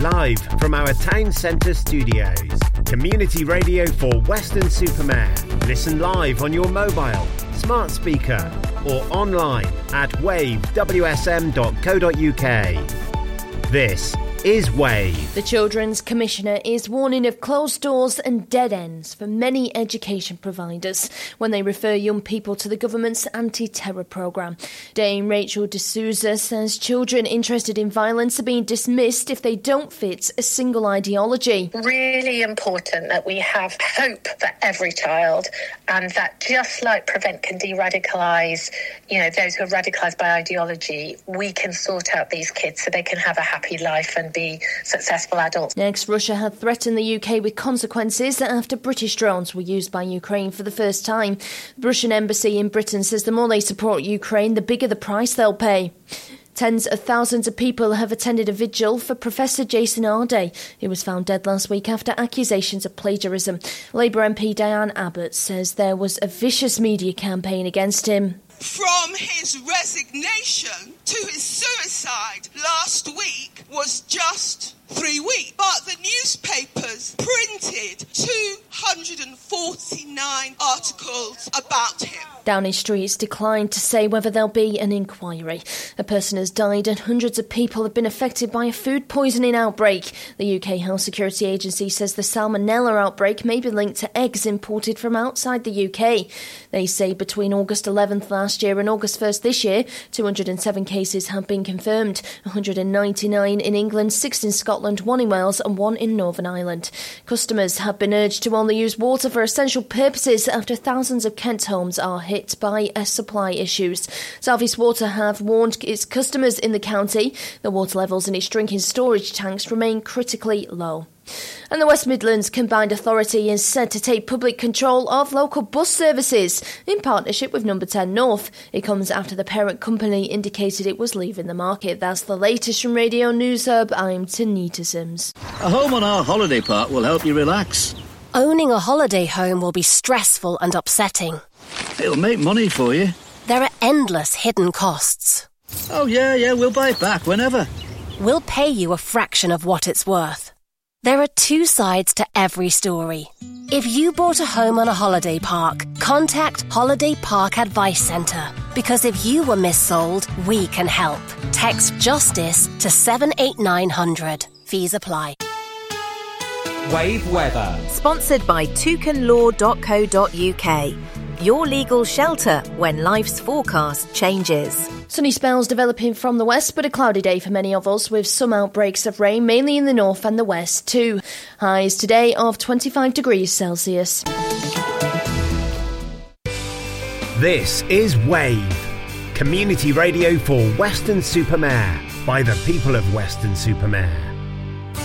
Live from our town centre studios. Community radio for Weston-super-Mare. Listen live on your mobile, smart speaker or online at wavewsm.co.uk. This is Wave. The Children's Commissioner is warning of closed doors and dead ends for many education providers when they refer young people to the government's anti-terror programme. Dame Rachel D'Souza says children interested in violence are being dismissed if they don't fit a single ideology. Really important that we have hope for every child, and that just like Prevent can de-radicalise, those who are radicalised by ideology, we can sort out these kids so they can have a happy life and be successful adults. Next, Russia had threatened the UK with consequences after British drones were used by Ukraine for the first time. The Russian embassy in Britain says the more they support Ukraine, the bigger the price they'll pay. Tens of thousands of people have attended a vigil for Professor Jason Arday, who was found dead last week after accusations of plagiarism. Labour MP Diane Abbott says there was a vicious media campaign against him. From his resignation to his suicide last week was just 3 weeks. But the newspapers printed 249 articles about him. Downing Street's declined to say whether there'll be an inquiry. A person has died and hundreds of people have been affected by a food poisoning outbreak. The UK Health Security Agency says the salmonella outbreak may be linked to eggs imported from outside the UK. They say between August 11th last year and August 1st this year, 207 cases have been confirmed, 199 in England, 6 in Scotland, 1 in Wales and 1 in Northern Ireland. Customers have been urged to only use water for essential purposes after thousands of Kent homes are hit by supply issues. South East Water have warned its customers in the county the water levels in its drinking storage tanks remain critically low. And the West Midlands Combined Authority is set to take public control of local bus services in partnership with Number 10 North. It comes after the parent company indicated it was leaving the market. That's the latest from Radio News Hub. I'm Tanita Sims. A home on our holiday park will help you relax. Owning a holiday home will be stressful and upsetting. It'll make money for you. There are endless hidden costs. Oh, yeah, we'll buy it back whenever. We'll pay you a fraction of what it's worth. There are 2 sides to every story. If you bought a home on a holiday park, contact Holiday Park Advice Centre. Because if you were missold, we can help. Text JUSTICE to 78900. Fees apply. Wave Weather. Sponsored by toucanlaw.co.uk. Your legal shelter when life's forecast changes. Sunny spells developing from the west, but a cloudy day for many of us with some outbreaks of rain, mainly in the north and the west too. Highs today of 25 degrees Celsius. This is Wave. Community radio for Weston-super-Mare by the people of Weston-super-Mare.